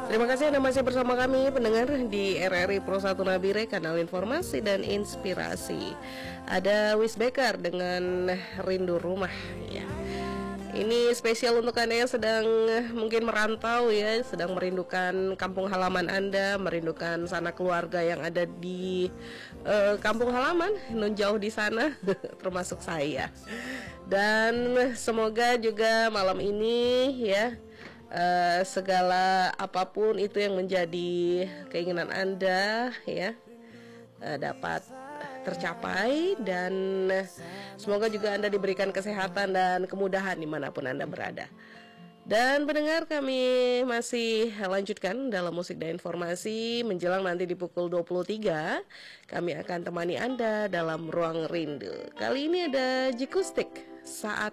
Terima kasih Anda masih bersama kami pendengar di RRI Pro 1 Nabire, kanal informasi dan inspirasi. Ada Wisbekar dengan Rindu Rumah ya. Ini spesial untuk Anda yang sedang mungkin merantau ya, sedang merindukan kampung halaman Anda, merindukan sanak keluarga yang ada di kampung halaman, non jauh di sana, termasuk saya. Dan semoga juga malam ini ya, segala apapun itu yang menjadi keinginan Anda ya, dapat tercapai, dan semoga juga Anda diberikan kesehatan dan kemudahan dimanapun Anda berada. Dan pendengar, kami masih lanjutkan dalam musik dan informasi. Menjelang nanti di pukul 23 kami akan temani Anda dalam Ruang Rindu. Kali ini ada Jikustik, Saat